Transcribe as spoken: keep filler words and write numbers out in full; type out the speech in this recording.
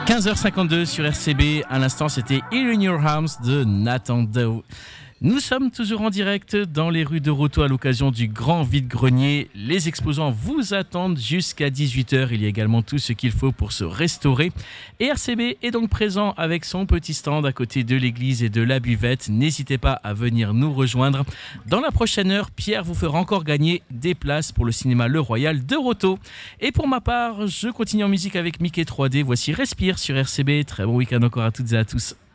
quinze heures cinquante-deux sur R C B. À l'instant, c'était Here in Your Arms de Nathan Doe. Nous sommes toujours en direct dans les rues de Roto à l'occasion du grand vide-grenier. Les exposants vous attendent jusqu'à dix-huit heures. Il y a également tout ce qu'il faut pour se restaurer. Et R C B est donc présent avec son petit stand à côté de l'église et de la buvette. N'hésitez pas à venir nous rejoindre. Dans la prochaine heure, Pierre vous fera encore gagner des places pour le cinéma Le Royal de Roto. Et pour ma part, je continue en musique avec Mickey trois D. Voici Respire sur R C B. Très bon week-end encore à toutes et à tous.